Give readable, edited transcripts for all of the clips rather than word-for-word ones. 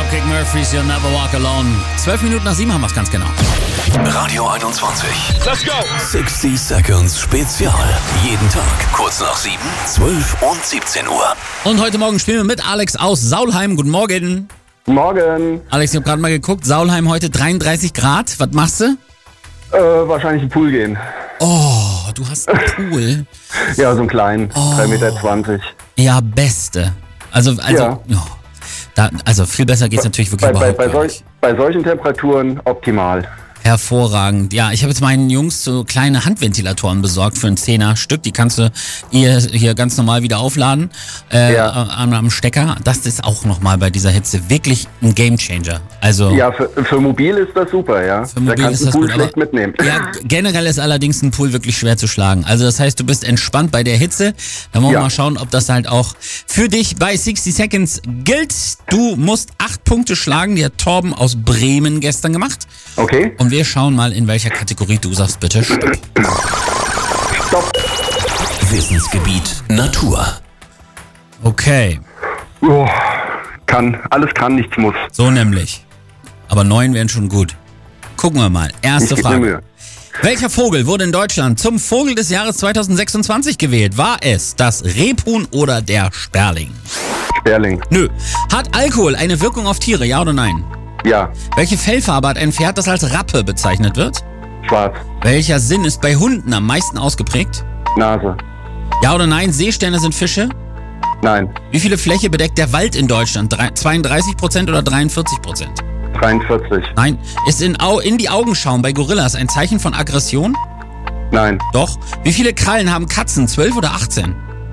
Dropkick Murphys, You'll Never Walk Alone. 12 Minuten nach 7 haben wir es ganz genau. Radio 21. Let's go! 60 Seconds Spezial. Jeden Tag kurz nach 7, 12 und 17 Uhr. Und heute Morgen spielen wir mit Alex aus Saulheim. Guten Morgen. Morgen. Alex, ich habe gerade mal geguckt. Saulheim heute 33 Grad. Was machst du? Wahrscheinlich in den Pool gehen. Oh, du hast einen Pool. Ja, so einen kleinen. 3,20 Meter. Ja, beste. Also, Ja. Also viel besser geht's natürlich wirklich überhaupt nicht. Bei solchen Temperaturen optimal. Hervorragend. Ja, ich habe jetzt meinen Jungs so kleine Handventilatoren besorgt für ein 10er-Stück. Die kannst du hier ganz normal wieder aufladen am Stecker. Das ist auch nochmal bei dieser Hitze wirklich ein Gamechanger. Also Ja, für mobil ist das super, ja. für mobil da kannst ist du das den Pool gut, schlecht mitnehmen. Ja, generell ist allerdings ein Pool wirklich schwer zu schlagen. Also das heißt, du bist entspannt bei der Hitze. Da wollen wir mal schauen, ob das halt auch für dich bei 60 Seconds gilt. Du musst 8 Punkte schlagen. Die hat Torben aus Bremen gestern gemacht. Okay. Und wir schauen mal, in welcher Kategorie du sagst bitte Stopp. Stopp. Wissensgebiet Natur. Okay, Oh, alles kann, nichts muss. so nämlich. Aber 9 wären schon gut. Gucken wir mal. Erste Ich geb mir Frage. Mühe. Welcher Vogel wurde in Deutschland zum Vogel des Jahres 2026 gewählt? War es das Rebhuhn oder der Sperling? Sperling. Nö. Hat Alkohol eine Wirkung auf Tiere, ja oder nein? Ja. Welche Fellfarbe hat ein Pferd, das als Rappe bezeichnet wird? Schwarz. Welcher Sinn ist bei Hunden am meisten ausgeprägt? Nase. Ja oder nein? Seesterne sind Fische? Nein. Wie viele Fläche bedeckt der Wald in Deutschland? 32% oder 43%? 43. Nein. Ist in die Augen schauen bei Gorillas ein Zeichen von Aggression? Nein. Doch. Wie viele Krallen haben Katzen? 12 oder 18?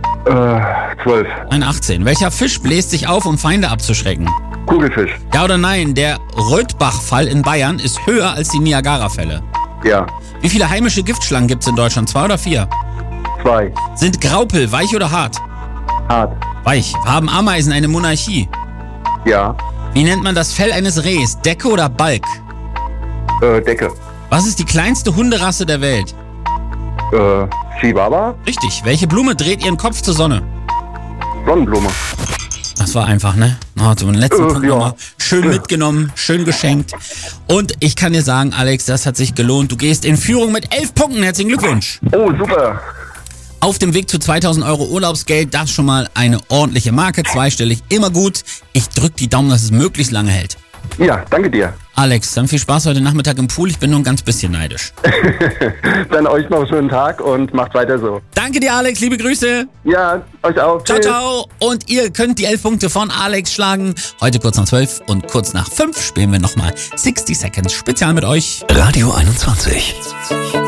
12. Nein, 18. Welcher Fisch bläst sich auf, um Feinde abzuschrecken? Kugelfisch. Ja oder nein? Der Rötbach-Fall in Bayern ist höher als die Niagara-Fälle. Ja. Wie viele heimische Giftschlangen gibt es in Deutschland? 2 oder 4? 2. Sind Graupel weich oder hart? Hart. Weich. Haben Ameisen eine Monarchie? Ja. Wie nennt man das Fell eines Rehs? Decke oder Balk? Decke. Was ist die kleinste Hunderasse der Welt? Chihuahua. Richtig. Welche Blume dreht ihren Kopf zur Sonne? Sonnenblume. Das war einfach, ne? Oh, zum letzten Punkt ja. nochmal. Schön mitgenommen, schön geschenkt. Und ich kann dir sagen, Alex, das hat sich gelohnt. Du gehst in Führung mit 11 Punkten. Herzlichen Glückwunsch. Oh, super. Auf dem Weg zu 2000 Euro Urlaubsgeld, das schon mal eine ordentliche Marke. Zweistellig, immer gut. Ich drück die Daumen, dass es möglichst lange hält. Ja, danke dir. Alex, dann viel Spaß heute Nachmittag im Pool. Ich bin nur ein ganz bisschen neidisch. Dann euch noch einen schönen Tag und macht weiter so. Danke dir, Alex. Liebe Grüße. Ja, euch auch. Ciao, Tschüss. ciao. Und ihr könnt die 11 Punkte von Alex schlagen. Heute kurz nach 12 und kurz nach 5 spielen wir nochmal 60 Seconds Spezial mit euch. Radio 21.